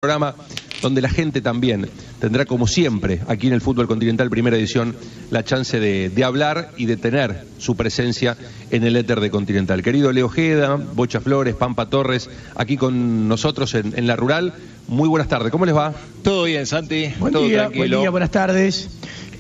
programa donde la gente también tendrá, como siempre, aquí en el Fútbol Continental Primera Edición, la chance de hablar y de tener su presencia en el éter de Continental. Querido Leo Ojeda, Bocha Flores, Pampa Torres, aquí con nosotros en La Rural. Muy buenas tardes, ¿cómo les va? Todo bien, Santi. Buen todo día, tranquilo. buen día, buenas tardes.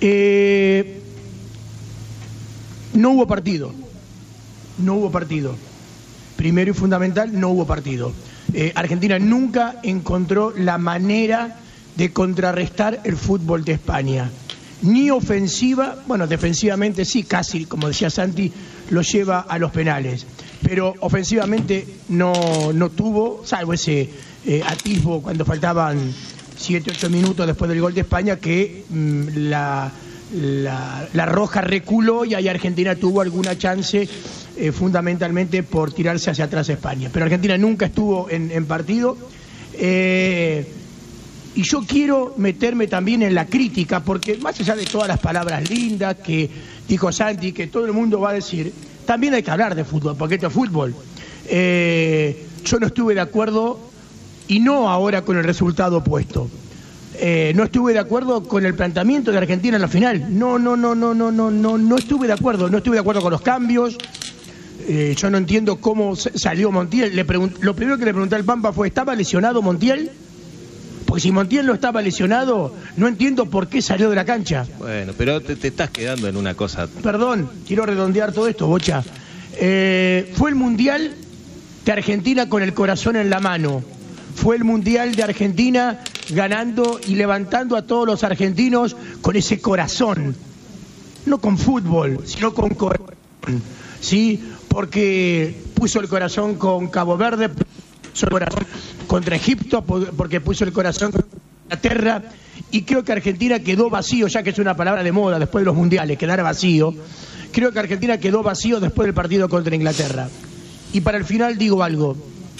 No hubo partido. No hubo partido. Primero y fundamental, no hubo partido. Argentina nunca encontró la manera de contrarrestar el fútbol de España. Ni ofensiva, bueno, defensivamente sí, casi, como decía Santi, lo lleva a los penales. Pero ofensivamente no tuvo, salvo ese atisbo cuando faltaban 7, 8 minutos después del gol de España, que la Roja reculó y ahí Argentina tuvo alguna chance, fundamentalmente por tirarse hacia atrás a España. Pero Argentina nunca estuvo en partido. Y yo quiero meterme también en la crítica, porque más allá de todas las palabras lindas que dijo Santi, que todo el mundo va a decir, también hay que hablar de fútbol, porque esto es fútbol. Yo no estuve de acuerdo, y no ahora con el resultado opuesto. No estuve de acuerdo con el planteamiento de Argentina en la final. No estuve de acuerdo. No estuve de acuerdo con los cambios. Yo no entiendo cómo salió Montiel. Lo primero que le pregunté al Pampa fue, ¿estaba lesionado Montiel? Porque si Montiel no estaba lesionado, no entiendo por qué salió de la cancha. Bueno, pero te estás quedando en una cosa. Perdón, quiero redondear todo esto, Bocha. Fue el Mundial de Argentina con el corazón en la mano. Fue el Mundial de Argentina ganando y levantando a todos los argentinos con ese corazón. No con fútbol, sino con corazón. ¿Sí? Porque puso el corazón con Cabo Verde, puso el corazón contra Egipto, porque puso el corazón contra Inglaterra. Y creo que Argentina quedó vacío, ya que es una palabra de moda después de los mundiales, quedar vacío. Creo que Argentina quedó vacío después del partido contra Inglaterra. Y para el final digo algo.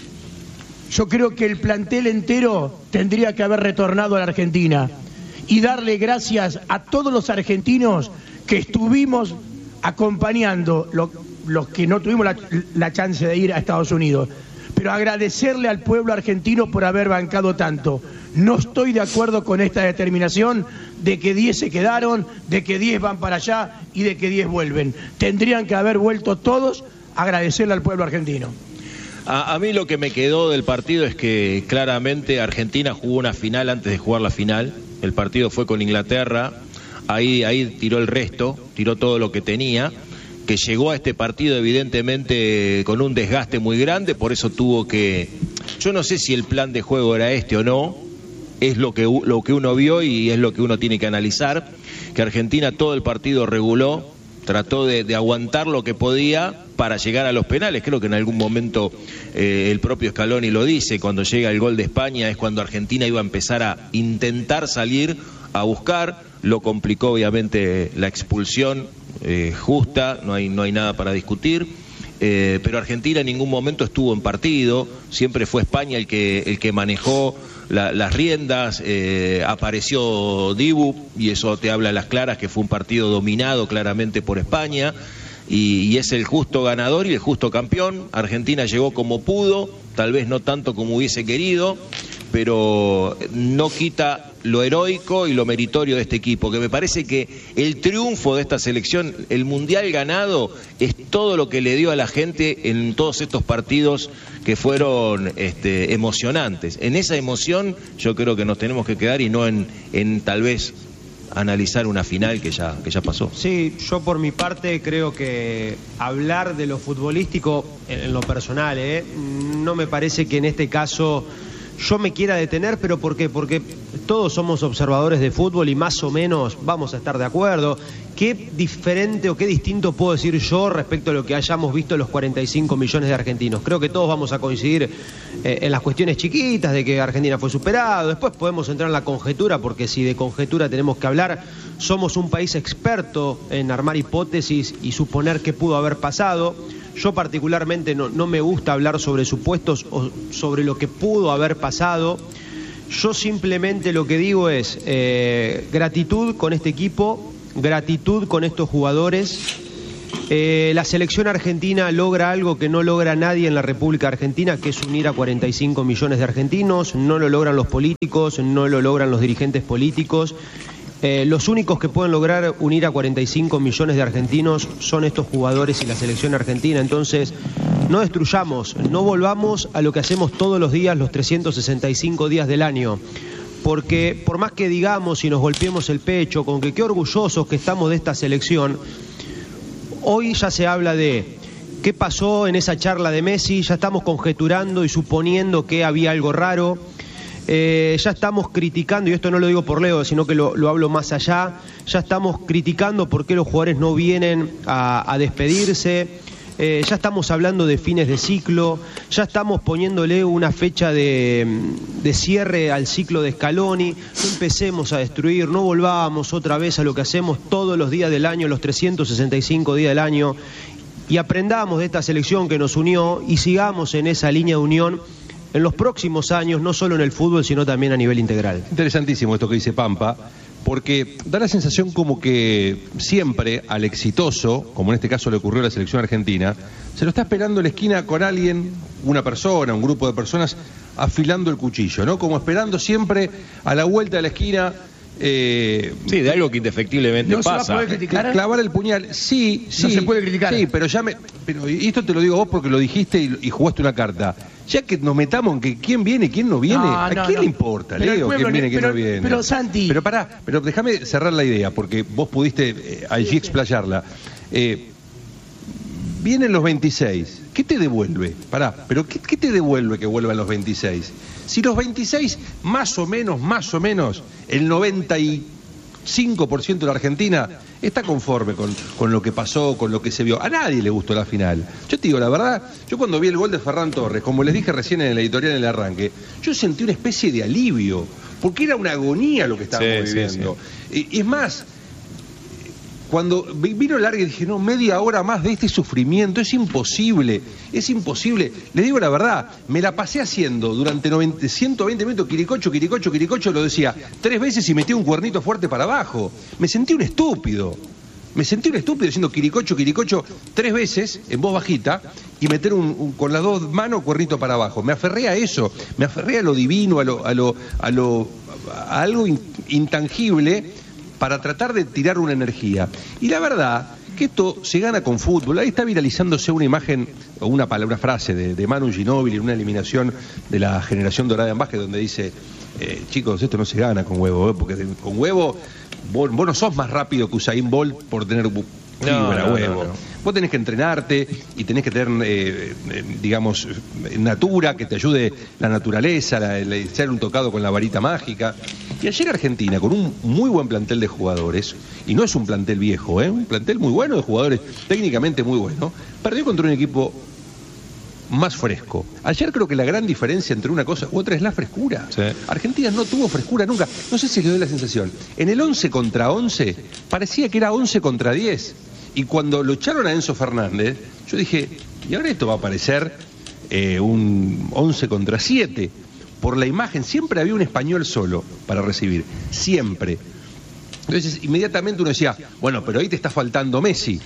Yo creo que el plantel entero tendría que haber retornado a la Argentina y darle gracias a todos los argentinos que estuvimos acompañando, los que no tuvimos la chance de ir a Estados Unidos, pero agradecerle al pueblo argentino por haber bancado tanto. No estoy de acuerdo con esta determinación de que 10 se quedaron, de que 10 van para allá y de que 10 vuelven. Tendrían que haber vuelto todos a agradecerle al pueblo argentino. A mí lo que me quedó del partido es que claramente Argentina jugó una final antes de jugar la final. El partido fue con Inglaterra, ahí tiró el resto, tiró todo lo que tenía, que llegó a este partido evidentemente con un desgaste muy grande, por eso tuvo que... Yo no sé si el plan de juego era este o no, es lo que uno vio y es lo que uno tiene que analizar, que Argentina todo el partido reguló, trató de aguantar lo que podía para llegar a los penales. Creo que en algún momento el propio Scaloni lo dice, cuando llega el gol de España es cuando Argentina iba a empezar a intentar salir a buscar, lo complicó obviamente la expulsión justa, no hay nada para discutir, pero Argentina en ningún momento estuvo en partido, siempre fue España el que manejó las riendas, apareció Dibu y eso te habla a las claras que fue un partido dominado claramente por España y es el justo ganador y el justo campeón. Argentina llegó como pudo, tal vez no tanto como hubiese querido, pero no quita lo heroico y lo meritorio de este equipo, que me parece que el triunfo de esta selección, el mundial ganado, es todo lo que le dio a la gente en todos estos partidos que fueron emocionantes. En esa emoción yo creo que nos tenemos que quedar y no en tal vez analizar una final que ya pasó. Sí, yo por mi parte creo que hablar de lo futbolístico en lo personal, no me parece que en este caso yo me quiera detener, pero ¿por qué? Porque todos somos observadores de fútbol y más o menos vamos a estar de acuerdo. ¿Qué diferente o qué distinto puedo decir yo respecto a lo que hayamos visto los 45 millones de argentinos? Creo que todos vamos a coincidir en las cuestiones chiquitas de que Argentina fue superado. Después podemos entrar en la conjetura, porque si de conjetura tenemos que hablar, somos un país experto en armar hipótesis y suponer qué pudo haber pasado. Yo particularmente no me gusta hablar sobre supuestos o sobre lo que pudo haber pasado. Yo simplemente lo que digo es gratitud con este equipo, gratitud con estos jugadores La selección argentina logra algo que no logra nadie en la República Argentina, que es unir a 45 millones de argentinos. No lo logran los políticos, no lo logran los dirigentes políticos. Los únicos que pueden lograr unir a 45 millones de argentinos son estos jugadores y la selección argentina. Entonces, no destruyamos, no volvamos a lo que hacemos todos los días, los 365 días del año. Porque por más que digamos y nos golpeemos el pecho con que qué orgullosos que estamos de esta selección, hoy ya se habla de qué pasó en esa charla de Messi, ya estamos conjeturando y suponiendo que había algo raro, ya estamos criticando, y esto no lo digo por Leo, sino que lo hablo más allá, ya estamos criticando por qué los jugadores no vienen a despedirse, ya estamos hablando de fines de ciclo, ya estamos poniéndole una fecha de cierre al ciclo de Scaloni. No empecemos a destruir, no volvamos otra vez a lo que hacemos todos los días del año, los 365 días del año, y aprendamos de esta selección que nos unió y sigamos en esa línea de unión en los próximos años, no solo en el fútbol, sino también a nivel integral. Interesantísimo esto que dice Pampa, porque da la sensación como que siempre al exitoso, como en este caso le ocurrió a la selección argentina, se lo está esperando en la esquina con alguien, una persona, un grupo de personas, afilando el cuchillo, ¿no? Como esperando siempre a la vuelta de la esquina. Sí, de algo que indefectiblemente ¿No pasa. se va a poder criticar? Clavar el puñal, sí, No se puede criticar. Sí, pero y esto te lo digo vos porque lo dijiste y jugaste una carta. Ya que nos metamos en que quién viene, quién no viene, ¿a quién le importa, Pero Leo, quién viene, quién no viene? Pero Santi... Pero pará, pero déjame cerrar la idea, porque vos pudiste allí explayarla. Vienen los 26, ¿qué te devuelve? Pará, pero ¿qué te devuelve que vuelvan los 26? Si los 26, más o menos, el 95% de la Argentina está conforme con lo que pasó, con lo que se vio. A nadie le gustó la final. Yo te digo la verdad, yo cuando vi el gol de Ferran Torres, como les dije recién en la editorial en el arranque, yo sentí una especie de alivio, porque era una agonía lo que estábamos viviendo. Sí. Es más, cuando vino el largue dije, no, media hora más de este sufrimiento, es imposible. Les digo la verdad, me la pasé haciendo durante 120 minutos Quiricocho, lo decía 3 veces y metí un cuernito fuerte para abajo. Me sentí un estúpido diciendo Quiricocho 3 veces en voz bajita y meter con las 2 manos cuernito para abajo. Me aferré a eso, me aferré a lo divino, a algo intangible, para tratar de tirar una energía. Y la verdad que esto se gana con fútbol. Ahí está viralizándose una imagen o una frase de Manu Ginóbili en una eliminación de la generación dorada en básquet, donde dice, chicos, esto no se gana con huevo, porque con huevo vos no sos más rápido que Usain Bolt por tener fibra, huevo. No. Vos tenés que entrenarte y tenés que tener, digamos, natura, que te ayude la naturaleza, ser un tocado con la varita mágica. Y ayer Argentina, con un muy buen plantel de jugadores, y no es un plantel viejo, un plantel muy bueno de jugadores, técnicamente muy bueno, perdió contra un equipo más fresco. Ayer creo que la gran diferencia entre una cosa u otra es la frescura. Sí. Argentina no tuvo frescura nunca. No sé si le doy la sensación. En el 11 contra 11 parecía que era 11 contra 10. Y cuando lo echaron a Enzo Fernández, yo dije, y ahora esto va a parecer un 11 contra 7. Por la imagen, siempre había un español solo para recibir. Siempre. Entonces, inmediatamente uno decía, bueno, pero ahí te está faltando Messi.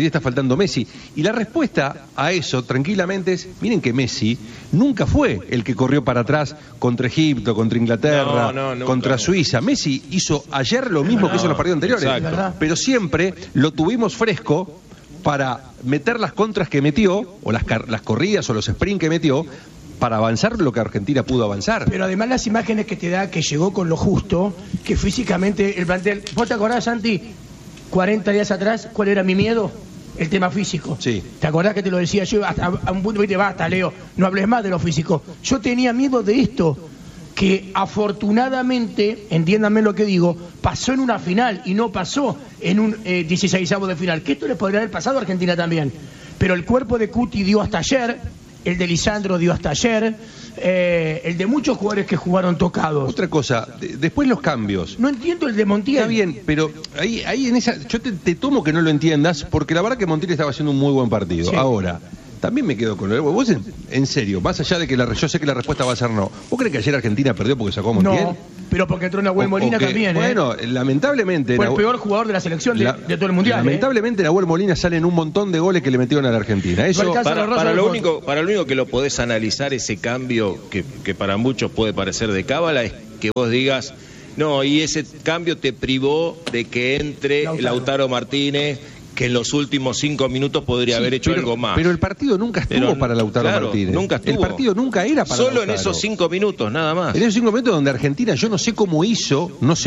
Y la respuesta a eso, tranquilamente, es, miren que Messi nunca fue el que corrió para atrás contra Egipto, contra Inglaterra, contra Suiza. Messi hizo ayer lo mismo que hizo en los partidos anteriores. Exacto. Pero siempre lo tuvimos fresco para meter las contras que metió, o las corridas o los sprints que metió, para avanzar lo que Argentina pudo avanzar. Pero además las imágenes que te da, que llegó con lo justo, que físicamente el plantel... ¿Vos te acordás, Santi, 40 días atrás, cuál era mi miedo? El tema físico. Sí. ¿Te acordás que te lo decía yo? Hasta a un punto de basta, Leo, no hables más de lo físico. Yo tenía miedo de esto, que afortunadamente, entiéndanme lo que digo, pasó en una final y no pasó en un 16avo de final. Que esto le podría haber pasado a Argentina también. Pero el cuerpo de Cuti dio hasta ayer, el de Lisandro dio hasta ayer, el de muchos jugadores que jugaron tocados. Otra cosa, después los cambios. No entiendo el de Montiel. Está bien, pero ahí en esa, yo te tomo que no lo entiendas, porque la verdad que Montiel estaba haciendo un muy buen partido. Sí. Ahora, también me quedo con lo de vos. En serio, más allá de que yo sé que la respuesta va a ser no. ¿Vos crees que ayer Argentina perdió porque sacó a Montiel? No, pero porque entró Nahuel Molina también. Bueno, lamentablemente... Fue el peor jugador de la selección de todo el Mundial. Lamentablemente Nahuel Molina sale en un montón de goles que le metieron a la Argentina. Eso para lo único que lo podés analizar ese cambio, que para muchos puede parecer de cábala, es que vos digas... No, y ese cambio te privó de que entre Lautaro Martínez, que en los últimos 5 minutos podría haber hecho algo más. Pero el partido nunca estuvo para Lautaro Martínez. Nunca estuvo. El partido nunca era para Solo Lautaro. en esos 5 minutos, nada más. En esos 5 minutos donde Argentina, yo no sé cómo hizo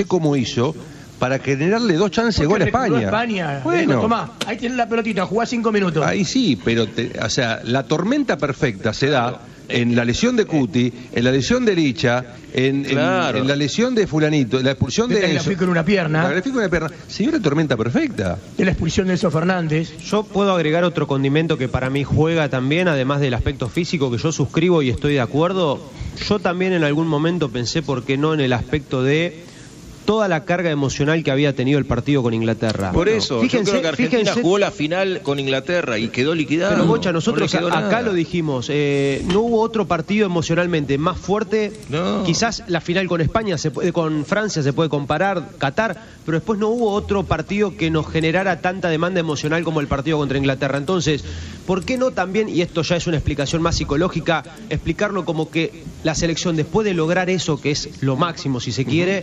para generarle 2 chances de gol a España. Bueno, tomá, ahí tenés la pelotita, jugá 5 minutos. Ahí sí, pero la tormenta perfecta se da en la lesión de Cuti, en la lesión de Licha, en la lesión de fulanito, la expulsión de... Tagliafico en una pierna. Tagliafico en una pierna. Se dio la tormenta perfecta. De la expulsión de Enzo Fernández. Yo puedo agregar otro condimento que para mí juega también, además del aspecto físico, que yo suscribo y estoy de acuerdo. Yo también en algún momento pensé, ¿por qué no?, en el aspecto de toda la carga emocional que había tenido el partido con Inglaterra. Por eso, yo creo que Argentina jugó la final con Inglaterra y quedó liquidada. Pero Bocha, nosotros acá lo dijimos, no hubo otro partido emocionalmente más fuerte. No. Quizás la final con España, con Francia se puede comparar, Qatar, pero después no hubo otro partido que nos generara tanta demanda emocional como el partido contra Inglaterra. Entonces, ¿por qué no también, y esto ya es una explicación más psicológica, explicarlo como que la selección, después de lograr eso, que es lo máximo si se quiere,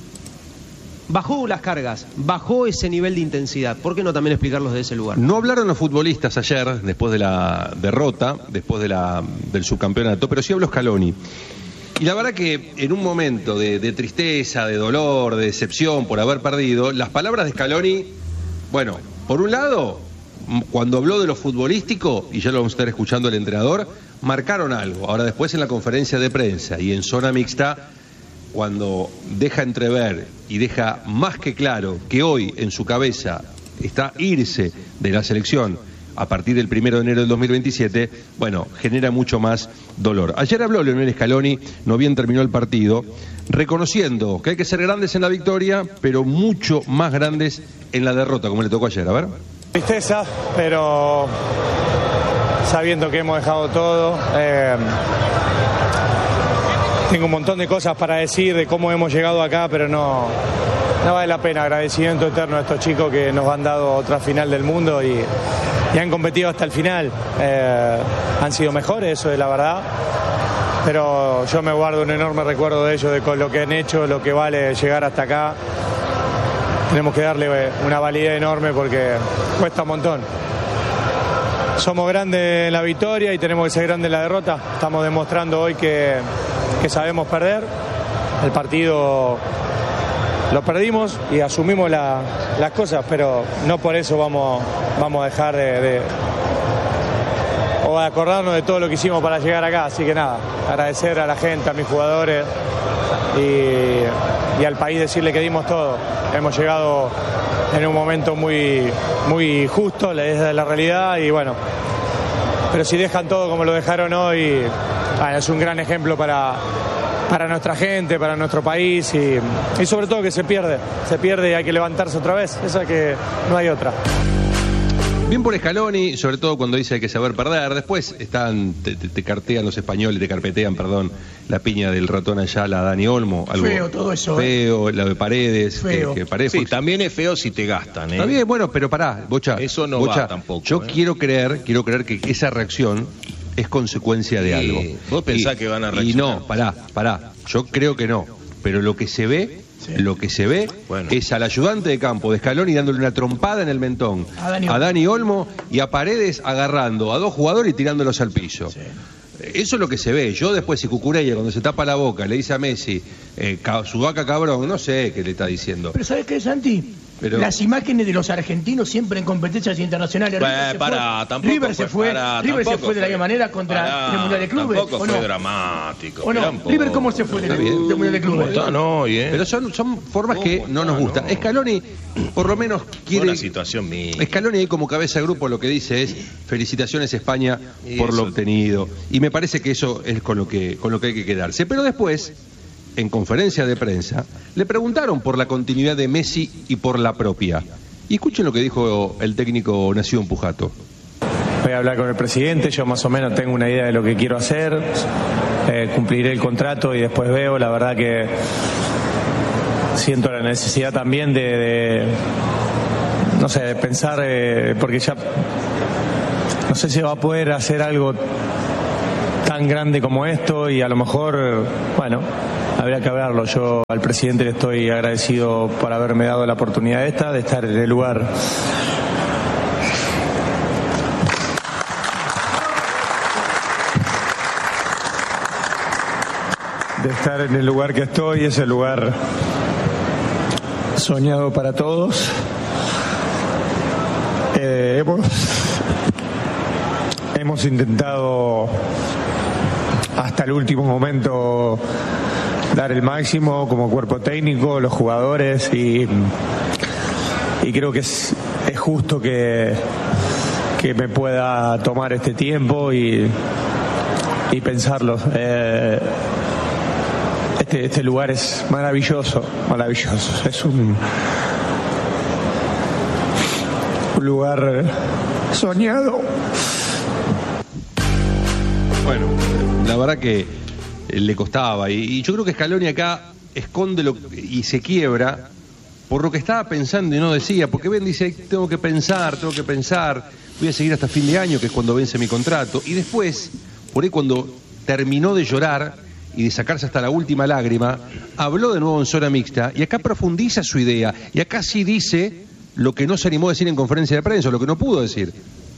bajó las cargas, bajó ese nivel de intensidad? ¿Por qué no también explicarlos de ese lugar? No hablaron los futbolistas ayer, después de la derrota, después del subcampeonato, pero sí habló Scaloni. Y la verdad que en un momento de tristeza, de dolor, de decepción por haber perdido, las palabras de Scaloni, bueno, por un lado, cuando habló de lo futbolístico, y ya lo vamos a estar escuchando el entrenador, marcaron algo. Ahora después en la conferencia de prensa y en zona mixta, cuando deja entrever y deja más que claro que hoy en su cabeza está irse de la selección a partir del 1 de enero del 2027, bueno, genera mucho más dolor. Ayer habló Lionel Scaloni, no bien terminó el partido, reconociendo que hay que ser grandes en la victoria, pero mucho más grandes en la derrota, como le tocó ayer. A ver. Tristeza, pero sabiendo que hemos dejado todo. Tengo un montón de cosas para decir de cómo hemos llegado acá, pero no vale la pena. Agradecimiento eterno a estos chicos que nos han dado otra final del mundo y han competido hasta el final. Han sido mejores, eso es la verdad, pero yo me guardo un enorme recuerdo de ellos, de con lo que han hecho, lo que vale llegar hasta acá. Tenemos que darle una validez enorme porque cuesta un montón. Somos grandes en la victoria y tenemos que ser grandes en la derrota. Estamos demostrando hoy que sabemos perder. El partido lo perdimos y asumimos las cosas, pero no por eso vamos a dejar o a acordarnos de todo lo que hicimos para llegar acá. Así que nada, agradecer a la gente, a mis jugadores y al país, decirle que dimos todo. Hemos llegado en un momento muy, muy justo, es la realidad, y bueno, pero si dejan todo como lo dejaron hoy, es un gran ejemplo para nuestra gente, para nuestro país y sobre todo que se pierde y hay que levantarse otra vez, esa que no hay otra. Bien por Scaloni, sobre todo cuando dice hay que saber perder. Después te cartean los españoles, te carpetean, perdón, la piña del ratón Ayala a Dani Olmo. Algo feo todo eso. Feo, la de Paredes. Feo. Que Paredes sí, también es feo si te gastan. Está bien, bueno, pero pará, Bocha. Eso no Bocha, va tampoco. Yo quiero creer que esa reacción es consecuencia de algo. Vos pensás que van a reaccionar. Y no, pará. Yo creo que no. Pero lo que se ve... Sí. Lo que se ve es al ayudante de campo de Scaloni dándole una trompada en el mentón a Dani Olmo y a Paredes agarrando a 2 jugadores y tirándolos al piso. Sí. Eso es lo que se ve. Yo después, si Cucurella cuando se tapa la boca le dice a Messi, Sudaca cabrón, no sé qué le está diciendo. Pero ¿sabes qué, Santi? Pero... las imágenes de los argentinos siempre en competencias internacionales. River se fue de la misma manera contra el Mundial de Clubes. Tampoco fue dramático. ¿O no? River, ¿cómo se fue del Mundial de Clubes? Pero son formas que no nos gustan. Scaloni, por lo menos, quiere... Una situación mía. Scaloni ahí como cabeza de grupo lo que dice es felicitaciones España por lo obtenido. Y me parece que eso es con lo que hay que quedarse. Pero después, en conferencia de prensa, le preguntaron por la continuidad de Messi y por la propia. Y escuchen lo que dijo el técnico nacido en Pujato. voy a hablar con el presidente, yo más o menos tengo una idea de lo que quiero hacer, cumpliré el contrato y después veo. La verdad que siento la necesidad también de pensar, porque ya no sé si va a poder hacer algo tan grande como esto, y a lo mejor, bueno, habría que hablarlo. Yo al presidente le estoy agradecido por haberme dado la oportunidad de estar en el lugar que estoy. Es el lugar soñado para todos. Hemos intentado hasta el último momento dar el máximo como cuerpo técnico, los jugadores, y creo que es justo que me pueda tomar este tiempo y pensarlo. Este lugar es maravilloso. Es un lugar soñado. Bueno, la verdad que le costaba, y yo creo que Scaloni acá esconde y se quiebra por lo que estaba pensando y no decía, porque Ben dice, tengo que pensar, voy a seguir hasta fin de año, que es cuando vence mi contrato, y después, por ahí cuando terminó de llorar y de sacarse hasta la última lágrima, habló de nuevo en zona mixta, y acá profundiza su idea, y acá sí dice lo que no se animó a decir en conferencia de prensa, lo que no pudo decir.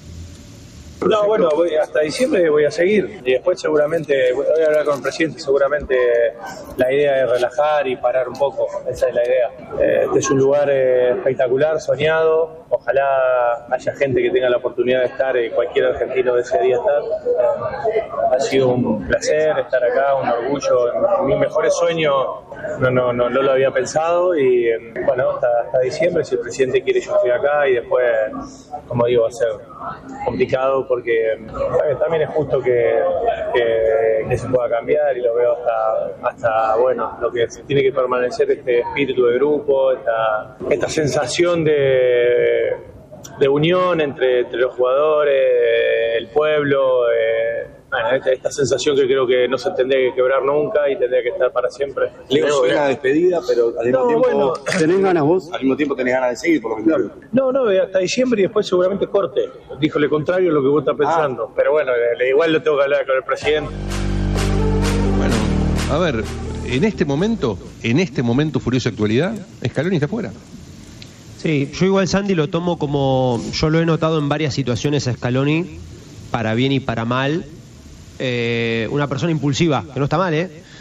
No, bueno, hasta diciembre voy a seguir, y después seguramente voy a hablar con el presidente. Seguramente la idea es relajar y parar un poco, esa es la idea. Este es un lugar espectacular, soñado. Ojalá haya gente que tenga la oportunidad de estar, cualquier argentino desearía estar. Ha sido un placer estar acá, un orgullo. Mis mejores sueños no lo había pensado, y bueno, hasta diciembre, si el presidente quiere, yo estoy acá, y después, como digo, va a ser complicado, porque también es justo que se pueda cambiar, y lo veo hasta bueno, lo que tiene que permanecer, este espíritu de grupo, esta sensación de unión entre los jugadores, el pueblo, esta sensación que creo que no se tendría que quebrar nunca y tendría que estar para siempre. Leo, es una despedida, pero al mismo tiempo tenés ganas vos, al mismo tiempo tenés ganas de seguir, por lo que claro. No, hasta diciembre, y después seguramente corte. Dijo lo contrario a lo que vos estás pensando. Pero bueno, igual lo tengo que hablar con el presidente. Bueno, a ver, en este momento, Furiosa Actualidad, Scaloni está fuera. Sí, yo igual, Sandy, lo tomo como, yo lo he notado en varias situaciones a Scaloni, para bien y para mal. Una persona impulsiva, que no está mal,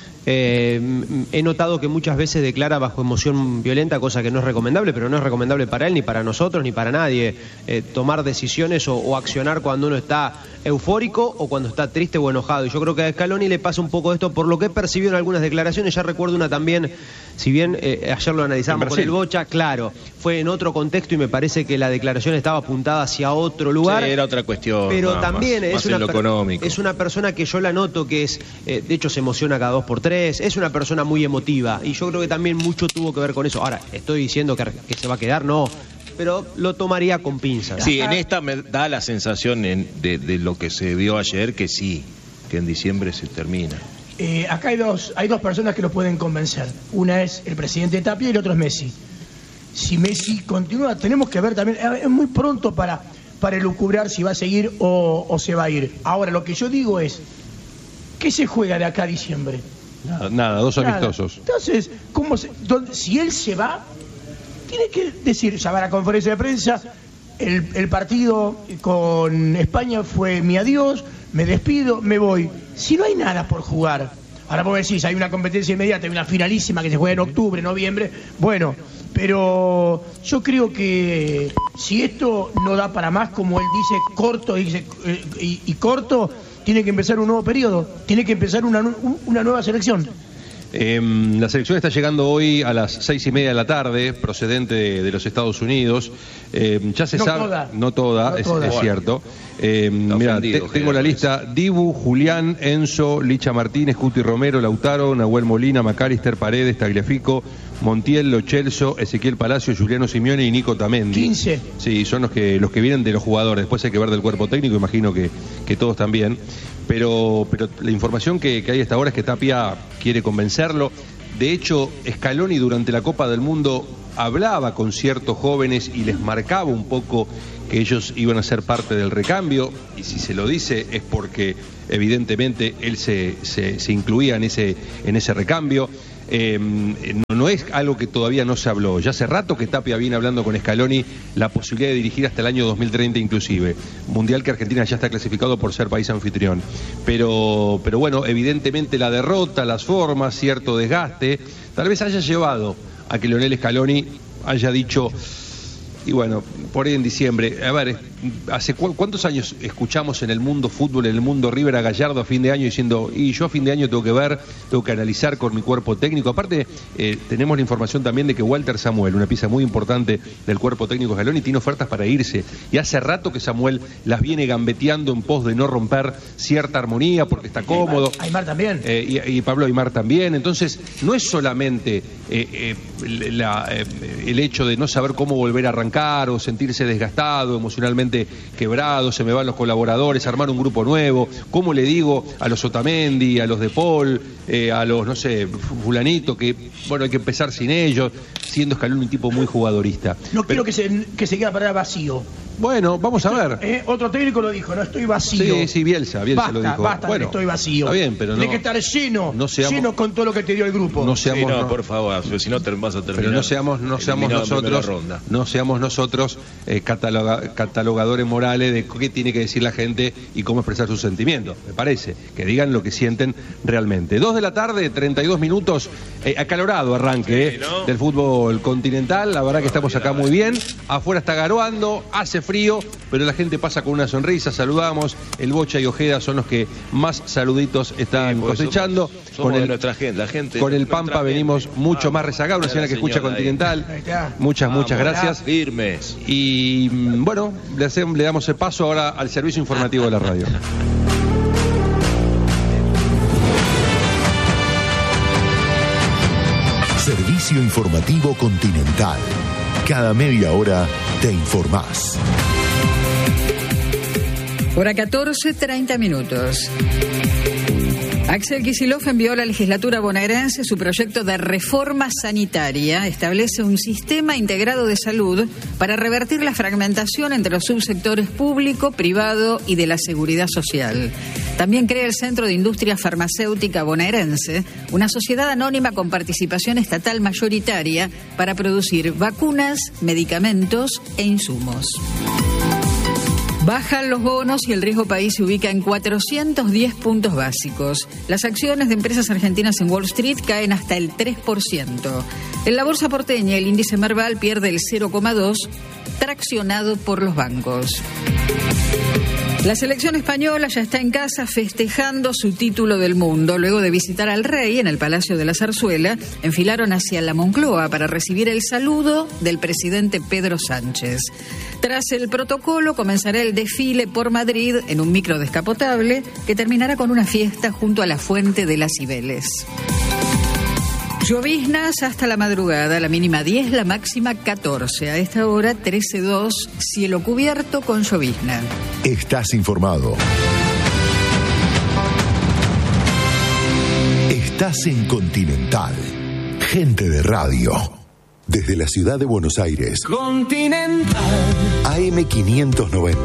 he notado que muchas veces declara bajo emoción violenta, cosa que no es recomendable, pero no es recomendable para él, ni para nosotros, ni para nadie, tomar decisiones o accionar cuando uno está eufórico o cuando está triste o enojado. Y yo creo que a Scaloni le pasa un poco esto, por lo que he percibido en algunas declaraciones. Ya recuerdo una también, si bien ayer lo analizamos con el Bocha, claro, fue en otro contexto y me parece que la declaración estaba apuntada hacia otro lugar. Sí, era otra cuestión. Pero también más es una persona que yo la noto que es, de hecho se emociona cada 2x3, es una persona muy emotiva, y yo creo que también mucho tuvo que ver con eso. Ahora, estoy diciendo que se va a quedar, no, pero lo tomaría con pinzas. Sí, en esta me da la sensación de lo que se vio ayer, que sí, que en diciembre se termina. Acá hay dos personas que lo pueden convencer. Una es el presidente Tapia y el otro es Messi. Si Messi continúa, tenemos que ver también, es muy pronto para elucubrar si va a seguir o se va a ir. Ahora, lo que yo digo es, ¿qué se juega de acá a diciembre? Nada, dos amistosos. Entonces, si él se va, tiene que decir, llamar a la conferencia de prensa, el partido con España fue mi adiós, me despido, me voy. Si no hay nada por jugar, ahora vos decís, hay una competencia inmediata, hay una finalísima que se juega en octubre, noviembre, bueno, pero yo creo que si esto no da para más, como él dice, corto, tiene que empezar un nuevo periodo, tiene que empezar una nueva selección. La selección está llegando hoy a las 6:30 de la tarde, procedente de los Estados Unidos. Ya se sabe. No toda, es cierto. Mira, tengo la lista: Dibu, Julián, Enzo, Licha Martínez, Cuti Romero, Lautaro, Nahuel Molina, Macalister, Paredes, Tagliafico, Montiel, Lo Celso, Ezequiel Palacio, Juliano Simeone y Nico Tamendi. 15. Sí, son los que vienen de los jugadores. Después hay que ver del cuerpo técnico, imagino que todos también. Pero la información que hay hasta ahora es que Tapia quiere convencerlo. De hecho, Scaloni durante la Copa del Mundo hablaba con ciertos jóvenes y les marcaba un poco que ellos iban a ser parte del recambio, y si se lo dice es porque evidentemente él se incluía en ese recambio. No es algo que todavía no se habló. Ya hace rato que Tapia viene hablando con Scaloni la posibilidad de dirigir hasta el año 2030 inclusive. Mundial que Argentina ya está clasificado por ser país anfitrión. Pero bueno, evidentemente la derrota, las formas, cierto desgaste, tal vez haya llevado a que Lionel Scaloni haya dicho... Y bueno, por ahí en diciembre, a ver, ¿hace cuántos años escuchamos en el mundo fútbol, en el mundo River, a Gallardo a fin de año diciendo, y yo a fin de año tengo que ver, tengo que analizar con mi cuerpo técnico? Aparte, tenemos la información también de que Walter Samuel, una pieza muy importante del cuerpo técnico de Scaloni, tiene ofertas para irse. Y hace rato que Samuel las viene gambeteando en pos de no romper cierta armonía porque está cómodo. Aymar también. Y Pablo Aymar también. Entonces, no es solamente el hecho de no saber cómo volver a arrancar o sentirse desgastado, emocionalmente quebrado, se me van los colaboradores, armar un grupo nuevo, ¿cómo le digo a los Otamendi, a los De Paul, a los, no sé, fulanito, que bueno, hay que empezar sin ellos, siendo Scaloni un tipo muy jugadorista? No quiero que se quede para vacío. Bueno, vamos a ver. Otro técnico lo dijo, no estoy vacío. Sí, Bielsa basta, lo dijo. Basta, bueno, estoy vacío. Está bien, pero tiene que estar lleno, lleno con todo lo que te dio el grupo. No seamos, no, por favor, si no vas a terminar. Pero no seamos nosotros catalogadores morales de qué tiene que decir la gente y cómo expresar sus sentimientos. Me parece que digan lo que sienten realmente. 2 de la tarde, 32 minutos, acalorado arranque del fútbol continental. La verdad que estamos acá muy bien. Afuera está garoando, hace frío, pero la gente pasa con una sonrisa. Saludamos. El Bocha y Ojeda son los que más saluditos están cosechando. Somos de nuestra gente, la gente. Con el Pampa venimos mucho más rezagados. Una señora que escucha Continental. Muchas gracias. Firmes. Y bueno, le damos el paso ahora al servicio informativo de la radio. Servicio informativo Continental. Cada media hora te informás. Hora 14:30 minutos. Axel Kicillof envió a la legislatura bonaerense su proyecto de reforma sanitaria. Establece un sistema integrado de salud para revertir la fragmentación entre los subsectores público, privado y de la seguridad social. También crea el Centro de Industria Farmacéutica Bonaerense, una sociedad anónima con participación estatal mayoritaria para producir vacunas, medicamentos e insumos. Bajan los bonos y el riesgo país se ubica en 410 puntos básicos. Las acciones de empresas argentinas en Wall Street caen hasta el 3%. En la bolsa porteña, el índice Merval pierde el 0,2%, traccionado por los bancos. La selección española ya está en casa festejando su título del mundo. Luego de visitar al rey en el Palacio de la Zarzuela, enfilaron hacia la Moncloa para recibir el saludo del presidente Pedro Sánchez. Tras el protocolo, comenzará el desfile por Madrid en un micro descapotable que terminará con una fiesta junto a la Fuente de las Cibeles. Lloviznas hasta la madrugada, la mínima 10, la máxima 14. A esta hora 13:02, cielo cubierto con llovizna. Estás informado. Estás en Continental. Gente de radio. Desde la ciudad de Buenos Aires. Continental. AM 590.